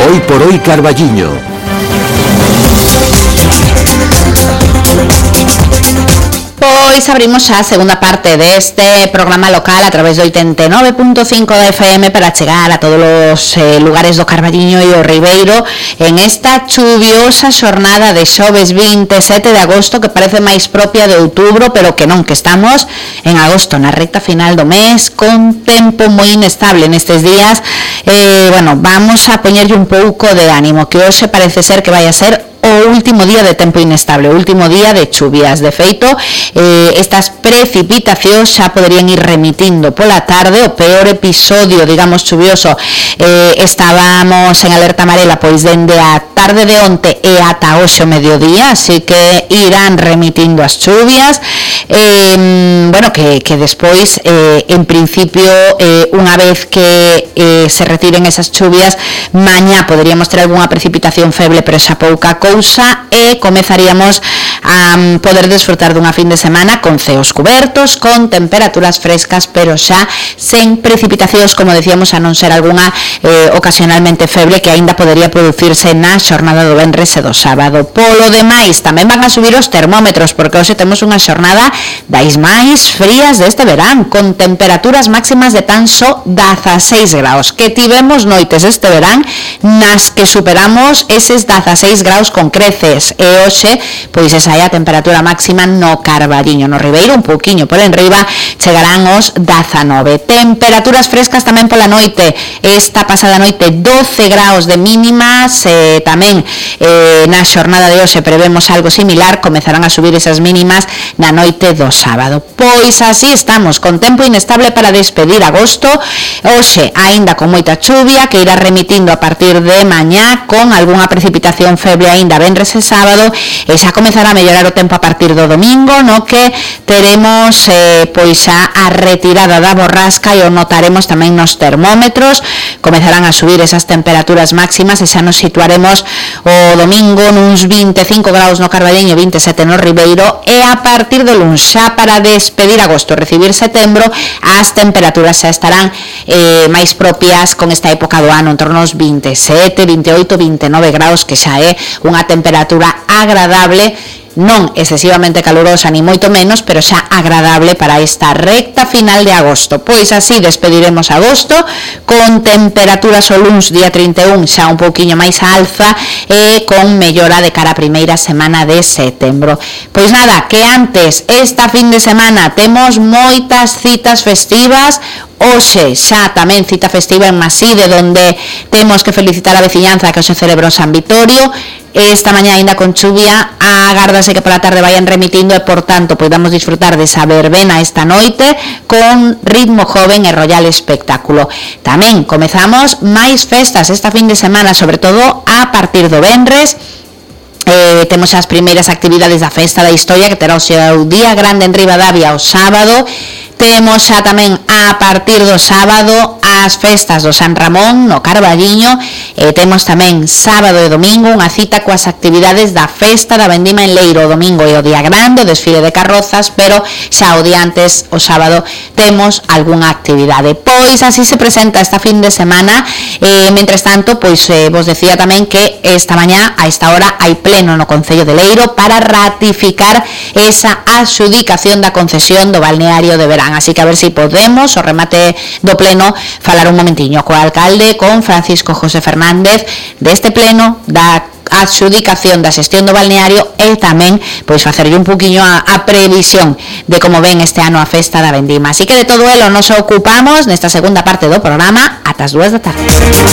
Hoy por hoy Carballiño. Pois abrimos a segunda parte deste programa local a través do 89.5 da FM para chegar a todos os lugares do Carballiño e o Ribeiro en esta chuviosa xornada de xoves 27 de agosto, que parece máis propia de outubro, pero que non, que estamos en agosto, na recta final do mes, con tempo moi inestable nestes días. Bueno, vamos a poñerlle un pouco de ánimo, que hoxe parece ser que vai a ser o último día de tempo inestable, o último día de chuvias. De feito, estas precipitacións xa poderían ir remitindo pola tarde. O peor episodio, digamos, chuvioso, estábamos en alerta amarela pois dende a tarde de onte e ata hoxe o mediodía, así que irán remitindo as chuvias. Bueno, que despois, en principio, unha vez que se retiren esas chuvias, mañá poderíamos ter algunha precipitación feble, pero xa pouca cousa, e comezaríamos a poder desfrutar dunha fin de semana con ceos cubertos, con temperaturas frescas, pero xa sen precipitacións, como decíamos, a non ser algunha ocasionalmente feble que aínda podería producirse na xornada do venres e do sábado. Polo demais, tamén van a subir os termómetros, porque hoxe temos unha xornada das máis frías deste verán, con temperaturas máximas de tan só 16 graus, que tivemos noites este verán nas que superamos eses 16 graus con creces, e hoxe pois esa é a temperatura máxima no Carballiño. No Ribeiro, un pouquiño por enriba, chegarán os 19. Temperaturas frescas tamén pola noite. Esta pasada noite 12 graus de mínimas, tamén na xornada de hoxe prevemos algo similar, comezarán a subir esas mínimas na noite do sábado. Pois así estamos, con tempo inestable para despedir agosto. Hoxe aínda con moita chuvia, que irá remitindo a partir de mañá, con algunha precipitación feble aínda venres e sábado, e xa comezará a mellorar o tempo a partir do domingo, no que teremos pois a retirada da borrasca, e o notaremos tamén nos termómetros. Comezarán a subir esas temperaturas máximas e xa nos situaremos o domingo nuns 25 graus no Carballiño, 27 no Ribeiro, e a partir do luns, xa para despedir agosto, recibir setembro, as temperaturas xa estarán máis propias con esta época do ano, en torno aos 27, 28, 29 graus, que xa é unha temperatura agradable, non excesivamente calurosa ni moito menos, pero xa agradable para esta recta final de agosto. Pois así despediremos agosto, con temperaturas o luns día 31 xa un pouquiño máis a alza, e con mellora de cara a primeira semana de setembro. Pois nada, que antes, esta fin de semana temos moitas citas festivas. Hoxe xa tamén cita festiva en Maside, donde temos que felicitar a veciñanza que hoxe celebrou San Vitorio. Esta mañá aínda con chuvia, agárdase que pola tarde vayan remitindo, e por tanto podamos disfrutar desa verbena esta noite con ritmo joven e royal espectáculo. Tamén comezamos máis festas esta fin de semana, sobre todo a partir do venres. Temos as primeiras actividades da Festa da Historia, que terá o seu día grande en Ribadavia o sábado. Temos xa tamén a partir do sábado as festas do San Ramón no Carballiño, e temos tamén sábado e domingo unha cita coas actividades da Festa da Vendima en Leiro. O domingo é o día grande, o desfile de carrozas, pero xa o día antes, o sábado, temos algunha actividade. Pois así se presenta esta fin de semana. Mentres tanto, pois vos decía tamén que esta mañá, a esta hora, hai pleno no Concello de Leiro para ratificar esa adxudicación da concesión do balneario de verán. Así que a ver si podemos, o remate do pleno, falar un momentiño co alcalde, con Francisco José Fernández, deste pleno, da adxudicación da xestión do balneario, e tamén pois facerlle un poquinho a previsión de como ven este ano a Festa da Vendima. Así que de todo elo nos ocupamos nesta segunda parte do programa ata as 2 da tarde.